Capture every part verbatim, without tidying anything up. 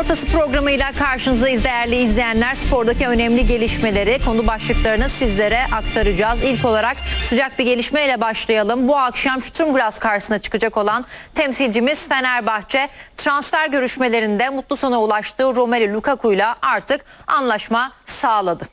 Ortası programıyla karşınızdayız değerli izleyenler. Spordaki önemli gelişmeleri, konu başlıklarını sizlere aktaracağız. İlk olarak sıcak bir gelişmeyle başlayalım. Bu akşam Sturm Graz karşısına çıkacak olan temsilcimiz Fenerbahçe transfer görüşmelerinde mutlu sona ulaştığı Romelu Lukaku'yla artık anlaşma sağladı.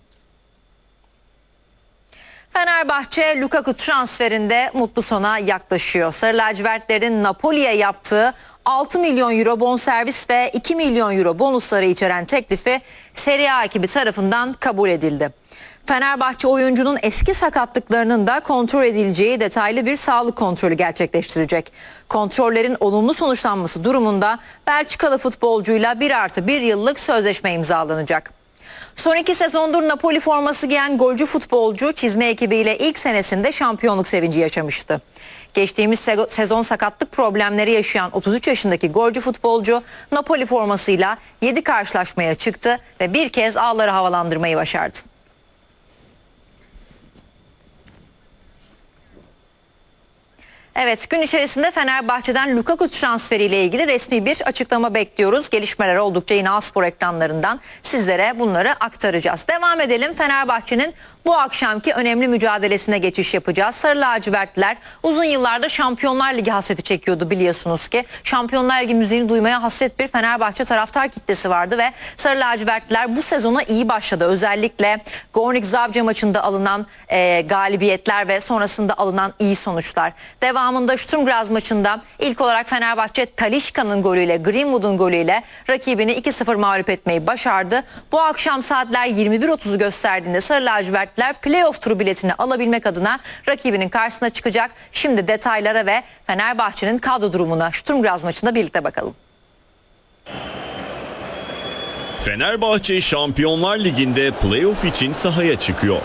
Fenerbahçe Lukaku transferinde mutlu sona yaklaşıyor. Sarı lacivertlerin Napoli'ye yaptığı altı milyon euro bonservis ve iki milyon euro bonusları içeren teklifi Serie A ekibi tarafından kabul edildi. Fenerbahçe oyuncunun eski sakatlıklarının da kontrol edileceği detaylı bir sağlık kontrolü gerçekleştirecek. Kontrollerin olumlu sonuçlanması durumunda Belçikalı futbolcuyla bir artı bir yıllık sözleşme imzalanacak. Son iki sezondur Napoli forması giyen golcü futbolcu çizme ekibiyle ilk senesinde şampiyonluk sevinci yaşamıştı. Geçtiğimiz sezon sakatlık problemleri yaşayan otuz üç yaşındaki golcü futbolcu Napoli formasıyla yedi karşılaşmaya çıktı ve bir kez ağları havalandırmayı başardı. Evet, gün içerisinde Fenerbahçe'den Lukaku transferiyle ilgili resmi bir açıklama bekliyoruz. Gelişmeler oldukça yine A-Spor ekranlarından sizlere bunları aktaracağız. Devam edelim. Fenerbahçe'nin bu akşamki önemli mücadelesine geçiş yapacağız. Sarı lacivertliler uzun yıllardır Şampiyonlar Ligi hasreti çekiyordu biliyorsunuz ki. Şampiyonlar Ligi müziğini duymaya hasret bir Fenerbahçe taraftar kitlesi vardı ve Sarı lacivertliler bu sezona iyi başladı. Özellikle Gornik Zabrze maçında alınan e, galibiyetler ve sonrasında alınan iyi sonuçlar. Devam Devamında Sturm Graz maçında ilk olarak Fenerbahçe Talisca'nın golüyle, Greenwood'un golüyle rakibini iki sıfır mağlup etmeyi başardı. Bu akşam saatler yirmi bir otuzu gösterdiğinde Sarı lacivertler playoff turu biletini alabilmek adına rakibinin karşısına çıkacak. Şimdi detaylara ve Fenerbahçe'nin kadro durumuna Sturm Graz maçında birlikte bakalım. Fenerbahçe Şampiyonlar Ligi'nde playoff için sahaya çıkıyor.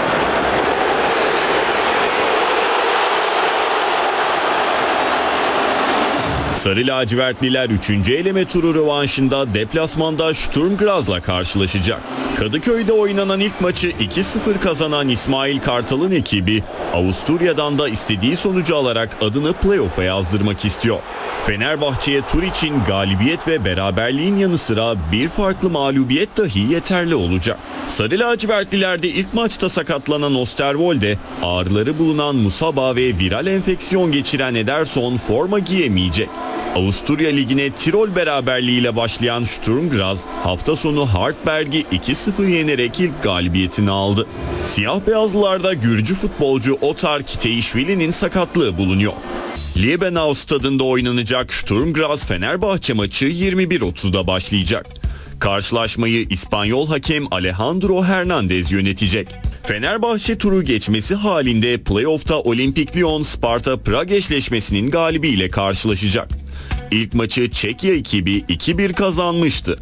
Sarı lacivertliler üçüncü eleme turu rövanşında deplasmanda Sturm Graz'la karşılaşacak. Kadıköy'de oynanan ilk maçı iki sıfır kazanan İsmail Kartal'ın ekibi Avusturya'dan da istediği sonucu alarak adını playoff'a yazdırmak istiyor. Fenerbahçe'ye tur için galibiyet ve beraberliğin yanı sıra bir farklı mağlubiyet dahi yeterli olacak. Sarı lacivertlilerde ilk maçta sakatlanan Osterwolde, ağrıları bulunan Musaba ve viral enfeksiyon geçiren Ederson forma giyemeyecek. Avusturya Ligi'ne Tirol beraberliğiyle başlayan Sturm Graz hafta sonu Hartberg'i iki sıfır yenerek ilk galibiyetini aldı. Siyah beyazlılarda Gürcü futbolcu Otar Kiteişvili'nin sakatlığı bulunuyor. Liebenau stadında oynanacak Sturm Graz Fenerbahçe maçı yirmi bir otuzda başlayacak. Karşılaşmayı İspanyol hakem Alejandro Hernandez yönetecek. Fenerbahçe turu geçmesi halinde playoff'ta Olimpik Lyon Sparta Prag eşleşmesinin galibiyle karşılaşacak. İlk maçı Çekya ekibi iki bir kazanmıştı.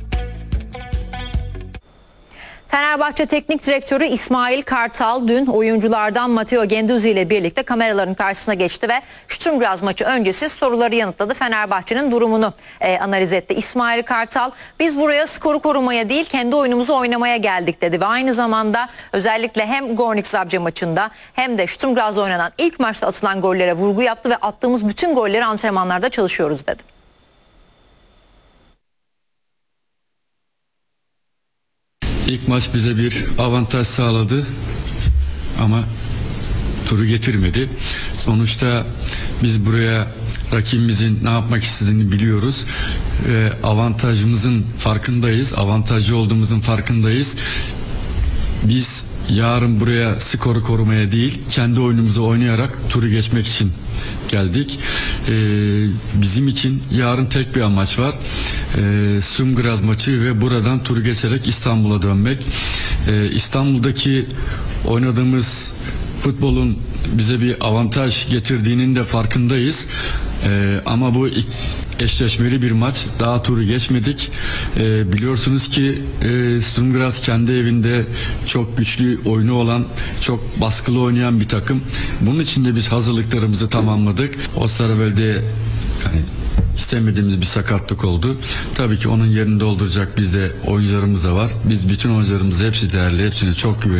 Fenerbahçe Teknik Direktörü İsmail Kartal dün oyunculardan Matteo Guendouzi ile birlikte kameraların karşısına geçti ve Sturm Graz maçı öncesi soruları yanıtladı. Fenerbahçe'nin durumunu e, analiz etti. İsmail Kartal, biz buraya skoru korumaya değil kendi oyunumuzu oynamaya geldik dedi ve aynı zamanda özellikle hem Gornik Zabrze maçında hem de Sturm Graz'da oynanan ilk maçta atılan gollere vurgu yaptı ve attığımız bütün golleri antrenmanlarda çalışıyoruz dedi. İlk maç bize bir avantaj sağladı ama turu getirmedi. Sonuçta biz buraya rakibimizin ne yapmak istediğini biliyoruz. Ee, avantajımızın farkındayız. Avantajlı olduğumuzun farkındayız. Biz yarın buraya skoru korumaya değil, kendi oyunumuzu oynayarak turu geçmek için geldik. Ee, bizim için yarın tek bir amaç var. Ee, Sturm Graz maçı ve buradan turu geçerek İstanbul'a dönmek. Ee, İstanbul'daki oynadığımız futbolun bize bir avantaj getirdiğinin de farkındayız. Ee, ama bu eşleşmeli bir maç. Daha turu geçmedik. Ee, biliyorsunuz ki e, Sturm Graz kendi evinde çok güçlü oyunu olan, çok baskılı oynayan bir takım. Bunun için de biz hazırlıklarımızı tamamladık. Osterwolde yani istemediğimiz bir sakatlık oldu. Tabii ki onun yerini dolduracak bizde oyuncularımız da var. Biz bütün oyuncularımız hepsi değerli, hepsine çok güveniyoruz.